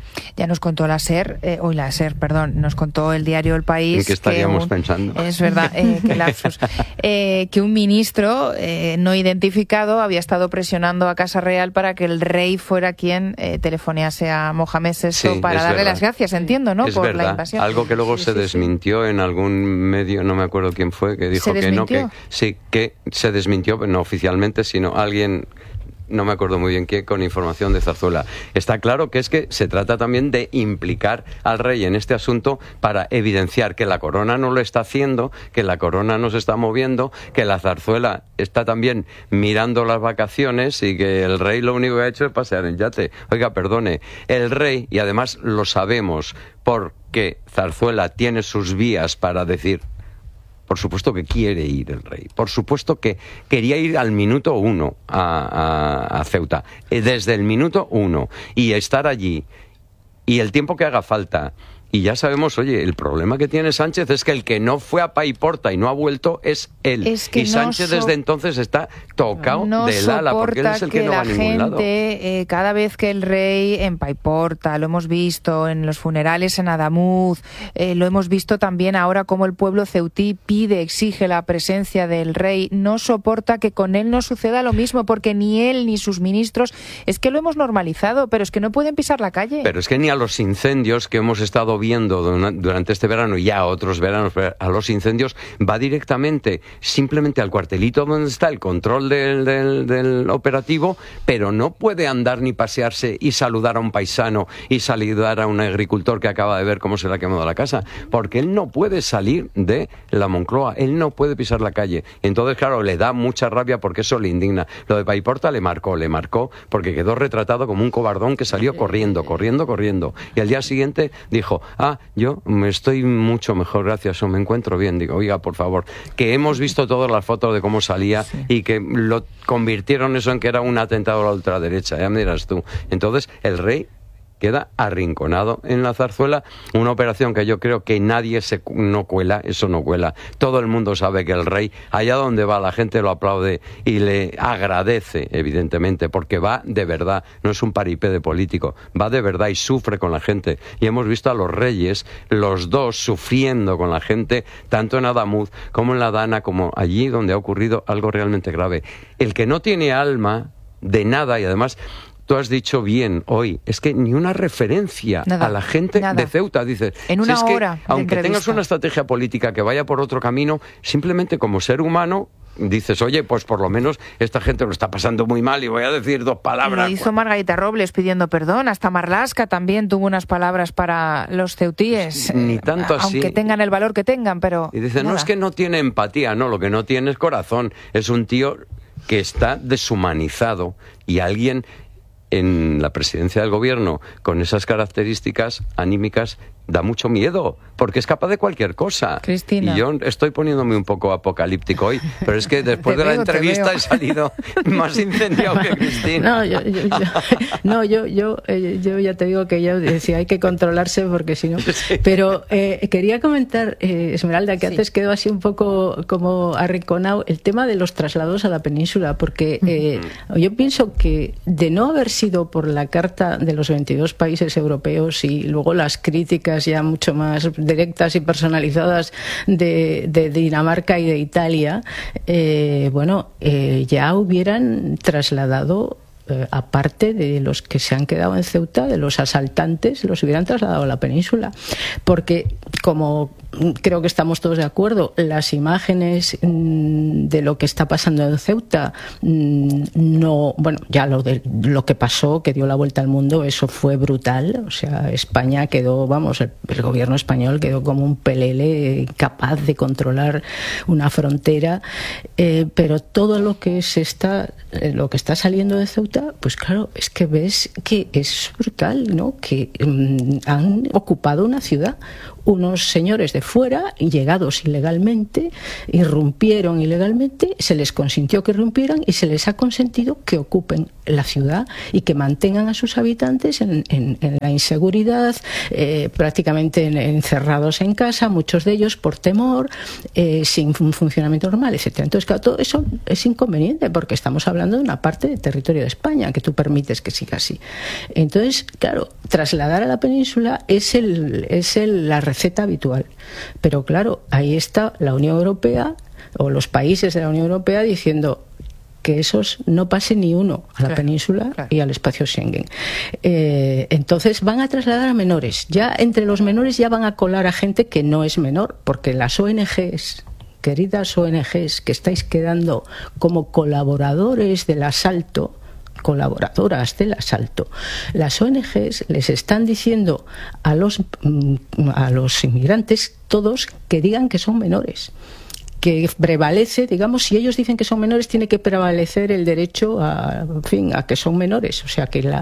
Ya nos contó la SER, eh, hoy la SER, perdón, nos contó el diario El País. ¿En qué estaríamos que un, pensando? Es verdad, eh, que lapsus. Eh, que un ministro eh, no identificado había estado presionando a Casa Real para que el rey fuera quien eh, telefonease a Mohamed sexto sí, para darle verdad. las gracias, entiendo, ¿no? Es por verdad. la invasión. Algo que luego sí, se sí, desmintió sí. en algún medio, no me acuerdo quién fue, que dijo que no, que sí, que se desmintió, no oficialmente, sino alguien, no me acuerdo muy bien quién, con información de Zarzuela. Está claro que es que se trata también de implicar al rey en este asunto para evidenciar que la corona no lo está haciendo, que la corona no se está moviendo, que la Zarzuela está también mirando las vacaciones y que el rey lo único que ha hecho es pasear en yate. Oiga, perdone, el rey, y además lo sabemos porque Zarzuela tiene sus vías para decir... Por supuesto que quiere ir el rey. Por supuesto que quería ir al minuto uno a, a, a Ceuta. Desde el minuto uno. Y estar allí. Y el tiempo que haga falta. Y ya sabemos, oye, el problema que tiene Sánchez es que el que no fue a Paiporta y no ha vuelto es él. Es que y Sánchez no so... desde entonces está tocado no del ala, porque él es el que, que no va a ningún gente, lado. Eh, cada vez que el rey en Paiporta, lo hemos visto en los funerales en Adamuz, eh, lo hemos visto también ahora como el pueblo ceutí pide, exige la presencia del rey, no soporta que con él no suceda lo mismo, porque ni él ni sus ministros, es que lo hemos normalizado, pero es que no pueden pisar la calle. Pero es que ni a los incendios que hemos estado viendo durante este verano y ya otros veranos, a los incendios, va directamente, simplemente al cuartelito donde está el control del, del, del operativo, pero no puede andar ni pasearse y saludar a un paisano y saludar a un agricultor que acaba de ver cómo se le ha quemado la casa, porque él no puede salir de la Moncloa, él no puede pisar la calle. Entonces, claro, le da mucha rabia porque eso le indigna. Lo de Paiporta le marcó, le marcó porque quedó retratado como un cobardón que salió corriendo, corriendo, corriendo. Y al día siguiente dijo, ah, yo me estoy mucho mejor, gracias, o me encuentro bien. Digo, oiga, por favor, que hemos visto todas las fotos de cómo salía sí. y que lo convirtieron eso en que era un atentado a la ultraderecha, ya me dirás tú. Entonces, el rey queda arrinconado en la Zarzuela, una operación que yo creo que nadie se no cuela, eso no cuela. Todo el mundo sabe que el rey, allá donde va, la gente lo aplaude y le agradece, evidentemente, porque va de verdad, no es un paripé de político, va de verdad y sufre con la gente. Y hemos visto a los reyes, los dos, sufriendo con la gente, tanto en Adamuz como en la Dana, como allí donde ha ocurrido algo realmente grave. El que no tiene alma de nada, y además... Tú has dicho bien hoy, es que ni una referencia nada, a la gente nada. de Ceuta, dices. En una si es que, hora aunque tengas una estrategia política que vaya por otro camino, simplemente como ser humano, dices, oye, pues por lo menos esta gente lo está pasando muy mal y voy a decir dos palabras. Lo hizo Margarita Robles pidiendo perdón, hasta Marlaska también tuvo unas palabras para los ceutíes. Ni tanto así. Aunque tengan el valor que tengan, pero... Y dice, no es que no tiene empatía, no, lo que no tiene es corazón. Es un tío que está deshumanizado y alguien... en la presidencia del gobierno con esas características anímicas da mucho miedo, porque es capaz de cualquier cosa. Cristina. Y yo estoy poniéndome un poco apocalíptico hoy, pero es que después de veo, la entrevista he salido más incendiado que Cristina. No, yo, yo, yo, no, yo, yo, eh, yo ya te digo que yo decía hay que controlarse porque si no... Sí. Pero eh, quería comentar, eh, Esmeralda, que sí. antes quedó así un poco como arrinconado el tema de los traslados a la península, porque eh, uh-huh. yo pienso que de no haber sido por la Carta de los veintidós países europeos y luego las críticas ya mucho más directas y personalizadas de, de Dinamarca y de Italia, eh, bueno, eh, ya hubieran trasladado, eh, aparte de los que se han quedado en Ceuta, de los asaltantes, los hubieran trasladado a la península. Porque, como creo que estamos todos de acuerdo, las imágenes mmm, de lo que está pasando en Ceuta, mmm, no, bueno, ya lo de lo que pasó, que dio la vuelta al mundo, eso fue brutal. O sea, España quedó, vamos, el, el gobierno español quedó como un pelele capaz de controlar una frontera, eh, pero todo lo que se está, eh, lo que está saliendo de Ceuta, pues claro, es que ves que es brutal, ¿no? Que mmm, han ocupado una ciudad unos unos señores de fuera, llegados ilegalmente, irrumpieron ilegalmente, se les consintió que irrumpieran y se les ha consentido que ocupen la ciudad y que mantengan a sus habitantes en, en, en la inseguridad, eh, prácticamente en, encerrados en casa, muchos de ellos por temor, eh, sin un funcionamiento normal, etcétera. Entonces, claro, todo eso es inconveniente porque estamos hablando de una parte del territorio de España que tú permites que siga así. Entonces, claro, trasladar a la península es, el, es el, la receta habitual. Pero claro, ahí está la Unión Europea o los países de la Unión Europea diciendo que esos no pase ni uno a la claro, península claro. y al espacio Schengen. Eh, entonces van a trasladar a menores. Ya entre los menores ya van a colar a gente que no es menor, porque las O N Ges, queridas O N Ges, que estáis quedando como colaboradores del asalto, colaboradoras del asalto, las O N Ges les están diciendo a los, a los inmigrantes todos que digan que son menores, que prevalece, digamos, si ellos dicen que son menores, tiene que prevalecer el derecho a, en fin, a que son menores. O sea, que la,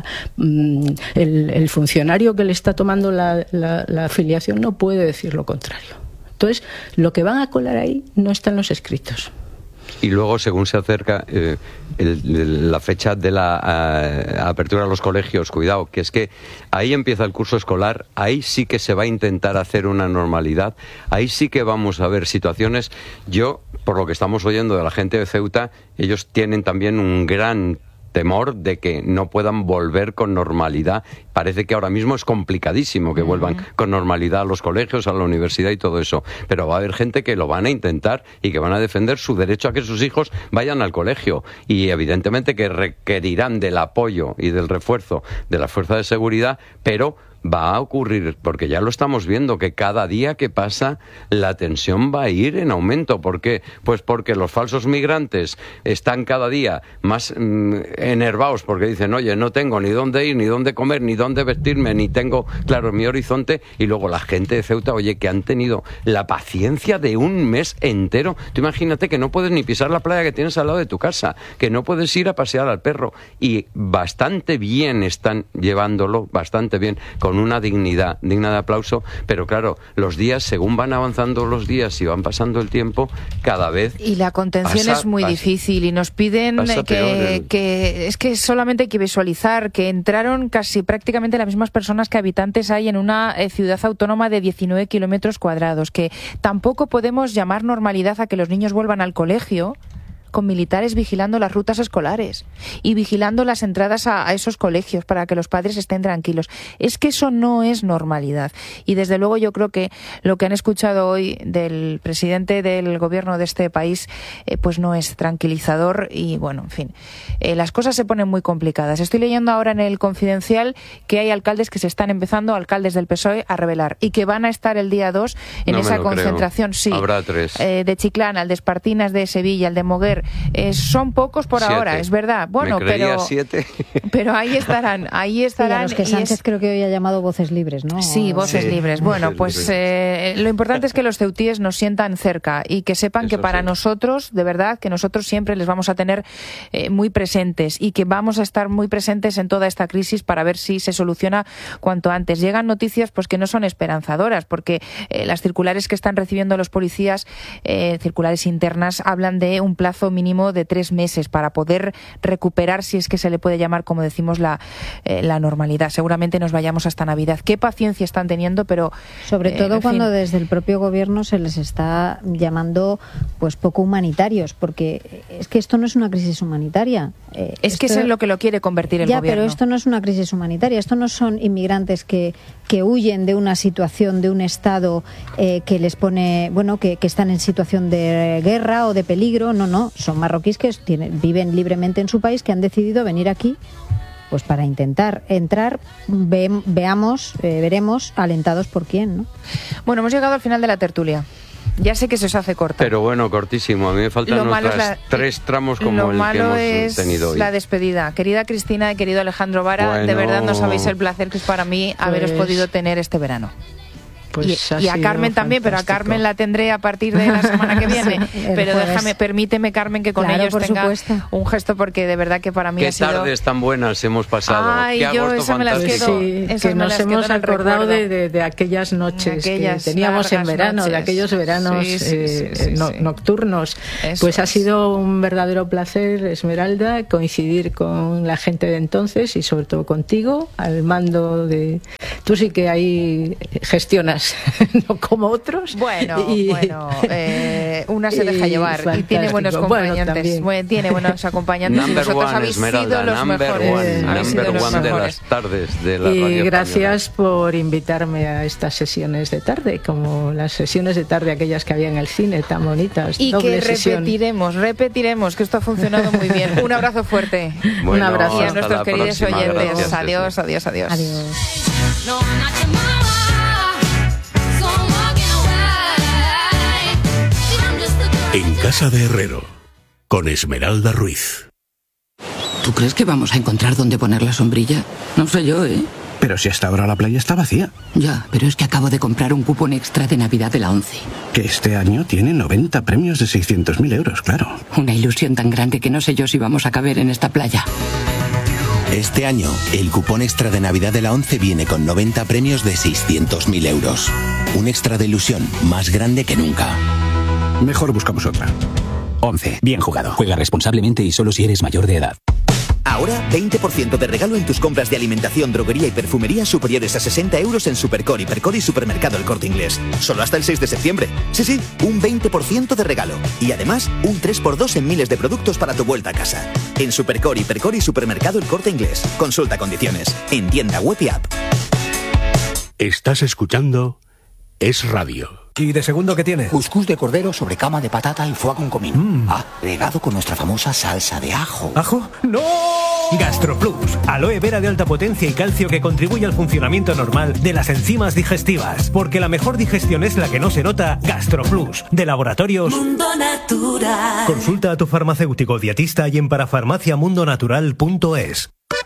el, el funcionario que le está tomando la, la, la afiliación no puede decir lo contrario. Entonces, lo que van a colar ahí no está en los escritos. Y luego, según se acerca eh, el, el, la fecha de la uh, apertura de los colegios, cuidado, que es que ahí empieza el curso escolar, ahí sí que se va a intentar hacer una normalidad, ahí sí que vamos a ver situaciones. Yo, por lo que estamos oyendo de la gente de Ceuta, ellos tienen también un gran temor de que no puedan volver con normalidad. Parece que ahora mismo es complicadísimo que vuelvan con normalidad a los colegios, a la universidad y todo eso. Pero va a haber gente que lo van a intentar y que van a defender su derecho a que sus hijos vayan al colegio. Y evidentemente que requerirán del apoyo y del refuerzo de la fuerza de seguridad, pero va a ocurrir, porque ya lo estamos viendo, que cada día que pasa la tensión va a ir en aumento. ¿Por qué? Pues porque los falsos migrantes están cada día más mmm, enervados porque dicen, oye, no tengo ni dónde ir, ni dónde comer, ni dónde vestirme, ni tengo claro mi horizonte. Y luego la gente de Ceuta, oye, que han tenido la paciencia de un mes entero. Tú imagínate que no puedes ni pisar la playa que tienes al lado de tu casa, que no puedes ir a pasear al perro. Y bastante bien están llevándolo, bastante bien, con una dignidad, digna de aplauso, pero claro, los días, según van avanzando los días y van pasando el tiempo, cada vez... Y la contención pasa, es muy pasa, difícil y nos piden que, el... que... Es que solamente hay que visualizar que entraron casi prácticamente las mismas personas que habitantes hay en una eh, ciudad autónoma de diecinueve kilómetros cuadrados, que tampoco podemos llamar normalidad a que los niños vuelvan al colegio con militares vigilando las rutas escolares y vigilando las entradas a, a esos colegios para que los padres estén tranquilos. Es que eso no es normalidad. Y desde luego yo creo que lo que han escuchado hoy del presidente del gobierno de este país eh, pues no es tranquilizador y bueno, en fin, eh, las cosas se ponen muy complicadas. Estoy leyendo ahora en el Confidencial que hay alcaldes que se están empezando, alcaldes del P S O E, a rebelar y que van a estar el día dos en no esa concentración. Creo. Sí, habrá tres. Eh, de Chiclana, el de Espartinas de Sevilla, el de Moguer. Eh, son pocos por siete. Ahora, es verdad. Bueno, Me creía pero siete. pero ahí estarán, ahí estarán. Sí, a los que Sánchez es... creo que hoy ha llamado voces libres, ¿no? Sí, voces sí, libres. Bueno, voces pues libres. Eh, lo importante es que los ceutíes nos sientan cerca y que sepan Eso que para sí. nosotros, de verdad, que nosotros siempre les vamos a tener eh, muy presentes y que vamos a estar muy presentes en toda esta crisis para ver si se soluciona cuanto antes. Llegan noticias pues que no son esperanzadoras, porque eh, las circulares que están recibiendo los policías, eh, circulares internas, hablan de un plazo mínimo de tres meses para poder recuperar, si es que se le puede llamar, como decimos, la, eh, la normalidad. Seguramente nos vayamos hasta Navidad. ¿Qué paciencia están teniendo? Pero sobre eh, todo cuando fin. desde el propio gobierno se les está llamando pues poco humanitarios, porque es que esto no es una crisis humanitaria. Eh, es esto... que es en lo que lo quiere convertir el ya, gobierno. Pero esto no es una crisis humanitaria. Esto no son inmigrantes que, que huyen de una situación, de un estado eh, que les pone, bueno, que, que están en situación de guerra o de peligro. No, no. Son marroquíes que tienen, viven libremente en su país, que han decidido venir aquí pues para intentar entrar, ve, veamos, eh, veremos alentados por quién, ¿no? Bueno, hemos llegado al final de la tertulia. Ya sé que se os hace corta. Pero bueno, cortísimo. A mí me faltan nuestras la, tres tramos como lo el malo que hemos es tenido hoy. La despedida. Querida Cristina y querido Alejandro Vara, bueno, de verdad no sabéis el placer que es para mí pues... haberos podido tener este verano. Pues y, y a Carmen también, pero a Carmen la tendré a partir de la semana que viene. Sí, pero jueves. déjame, permíteme, Carmen, que con Claro, ellos por tenga supuesto. un gesto, porque de verdad que para mí Qué ha sido... tardes tan buenas hemos pasado. Ay, Qué yo agosto esa me las fantástico. quedo. Sí, Esas que me nos las quedo hemos en el acordado de, recuerdo. de, de aquellas noches Aquellas que teníamos en largas verano, de noches. aquellos veranos Sí, sí, eh, sí, sí, no- sí. nocturnos. Eso Pues ha es. sido un verdadero placer, Esmeralda, coincidir con la gente de entonces y sobre todo contigo, al mando de... Tú sí que ahí gestionas, no como otros. Bueno, Y- bueno, eh, una se deja y llevar y tiene fantástico. buenos Bueno, acompañantes. también. Bueno, tiene buenos acompañantes y Number vosotros one, habéis Esmeralda, sido los number mejores. one, Habéis sido number los one de mejores. las tardes de la Y radio gracias por invitarme a estas sesiones de tarde, como las sesiones de tarde aquellas que había en el cine, tan bonitas. Y doble que sesión. repetiremos, repetiremos, que esto ha funcionado muy bien. Un abrazo fuerte. Bueno, Un abrazo. Y a hasta nuestros la queridos próxima. oyentes. Gracias, Adiós, Esme. adiós, adiós. Adiós. No, I'm not your mama, so I'm walking away. See, I'm just a girl. En Casa de Herrero, con Esmeralda Ruiz. ¿Tú crees que vamos a encontrar dónde poner la sombrilla? No sé yo, ¿eh? Pero si hasta ahora la playa está vacía. Ya, pero es que acabo de comprar un cupón extra de Navidad de la ONCE. Que este año tiene noventa premios de seiscientos mil euros, claro. Una ilusión tan grande que no sé yo si vamos a caber en esta playa. Este año, el cupón extra de Navidad de la ONCE viene con noventa premios de seiscientos mil euros. Un extra de ilusión más grande que nunca. Mejor buscamos otra. once. Bien jugado. Juega responsablemente y solo si eres mayor de edad. Ahora, veinte por ciento de regalo en tus compras de alimentación, droguería y perfumería superiores a sesenta euros en Supercore, Hipercore y Supermercado El Corte Inglés. Solo hasta el seis de septiembre. Sí, sí, un veinte por ciento de regalo. Y además, un tres por dos en miles de productos para tu vuelta a casa. En Supercore, Hipercore y Supermercado El Corte Inglés. Consulta condiciones. En tienda web y app. Estás escuchando Es Radio. ¿Y de segundo qué tiene? Cuscús de cordero sobre cama de patata y foie con comino. Mm. Ah, regado con nuestra famosa salsa de ajo. ¿Ajo? ¡No! GastroPlus, aloe vera de alta potencia y calcio que contribuye al funcionamiento normal de las enzimas digestivas. Porque la mejor digestión es la que no se nota. GastroPlus, de Laboratorios Mundo Natural. Consulta a tu farmacéutico dietista y en parafarmaciamundonatural punto es.